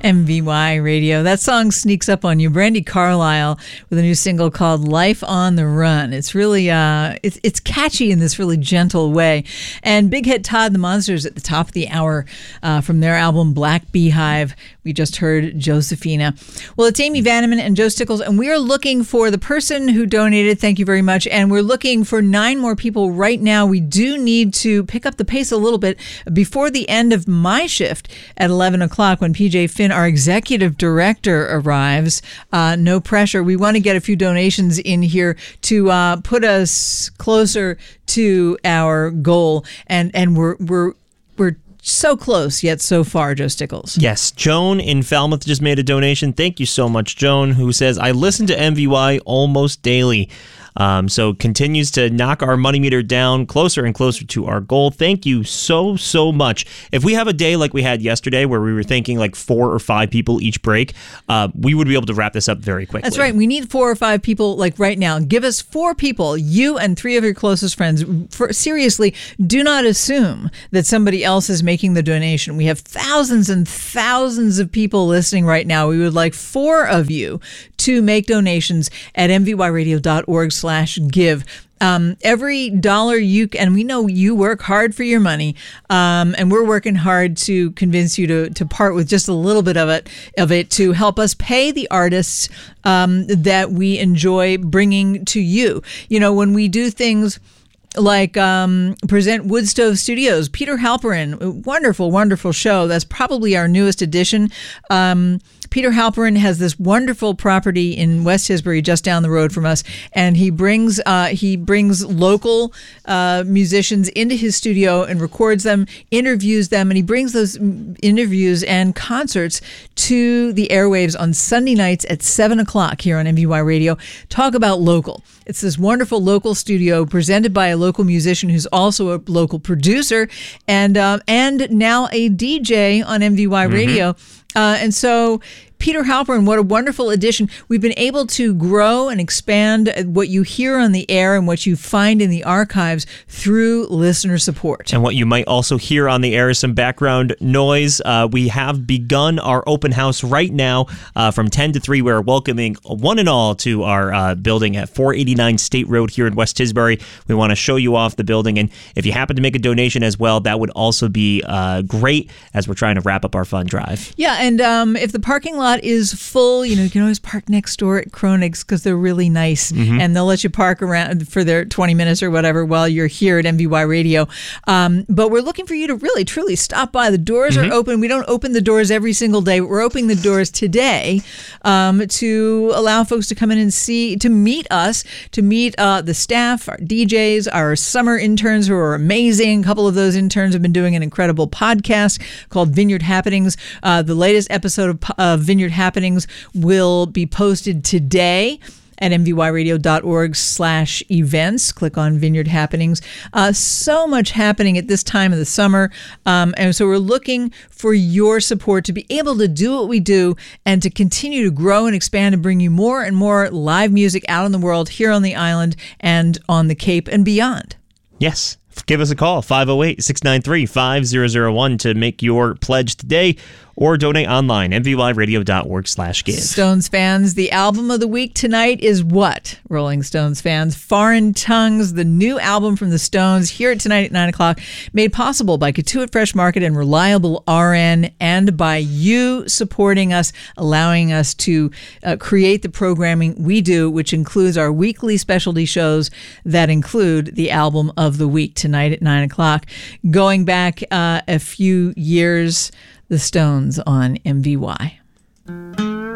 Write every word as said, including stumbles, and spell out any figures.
M V Y Radio. That song sneaks up on you. Brandi Carlile with a new single called Life on the Run. It's really, uh, it's, it's catchy in this really gentle way. And Big Hit Todd and the Monsters at the top of the hour uh, from their album Black Beehive. We just heard Josephina. Well, it's Amy Vanneman and Joe Stickles, and we are looking for the person who donated. Thank you very much. And we're looking for nine more people right now. We do need to pick up the pace a little bit before the end of my shift at eleven o'clock when P J Finn, our executive director, arrives. Uh, no pressure. We want to get a few donations in here to uh, put us closer to our goal, and and we're we're we're so close yet so far. Joe Stickles. Yes, Joan in Falmouth just made a donation. Thank you so much, Joan, who says, I listen to M V Y almost daily. Um, so continues to knock our money meter down closer and closer to our goal. Thank you so, so much. If we have a day like we had yesterday where we were thinking like four or five people each break, uh, we would be able to wrap this up very quickly. That's right. We need four or five people like right now. Give us four people, you and three of your closest friends. For, seriously, do not assume that somebody else is making the donation. We have thousands and thousands of people listening right now. We would like four of you to make donations at m v y radio dot org slash give. Um, every dollar you can, and we know you work hard for your money, um, and we're working hard to convince you to to part with just a little bit of it of it to help us pay the artists um, that we enjoy bringing to you. You know, when we do things like um, present Woodstove Studios, Peter Halperin, a wonderful, wonderful show. That's probably our newest addition. Um, Peter Halperin has this wonderful property in West Tisbury, just down the road from us, and he brings uh, he brings local uh, musicians into his studio and records them, interviews them, and he brings those interviews and concerts to the airwaves on Sunday nights at seven o'clock here on M V Y Radio. Talk about local. It's this wonderful local studio presented by a local musician who's also a local producer and uh, and now a D J on M V Y mm-hmm. Radio. Uh, and so Peter Halperin, what a wonderful addition. We've been able to grow and expand what you hear on the air and what you find in the archives through listener support. And what you might also hear on the air is some background noise. Uh, we have begun our open house right now uh, from ten to three. We're welcoming one and all to our uh, building at four eighty-nine State Road here in West Tisbury. We want to show you off the building. And if you happen to make a donation as well, that would also be uh, great as we're trying to wrap up our fun drive. Yeah, and um, if the parking lot is full, you know, you can always park next door at Kronig's because they're really nice, mm-hmm. and they'll let you park around for their twenty minutes or whatever while you're here at M V Y Radio. Um, but we're looking for you to really, truly stop by. The doors mm-hmm. are open. We don't open the doors every single day, but we're opening the doors today um, to allow folks to come in and see, to meet us, to meet uh, the staff, our D Js, our summer interns who are amazing. A couple of those interns have been doing an incredible podcast called Vineyard Happenings. Uh, the latest episode of uh, Vineyard Happenings will be posted today at m v y radio dot org slash events. Click on Vineyard Happenings. Uh, so much happening at this time of the summer. Um, and so we're looking for your support to be able to do what we do and to continue to grow and expand and bring you more and more live music out in the world, here on the island and on the Cape and beyond. Yes. Give us a call, five oh eight, six nine three, five oh oh one to make your pledge today, or donate online, m v y radio dot org slash give. Stones fans, the album of the week tonight is what, Rolling Stones fans? Foreign Tongues, the new album from the Stones, here tonight at nine o'clock, made possible by Katuitt Fresh Market and Reliable R N, and by you supporting us, allowing us to uh, create the programming we do, which includes our weekly specialty shows that include the album of the week tonight at nine o'clock. Going back uh, a few years, the Stones on M V Y.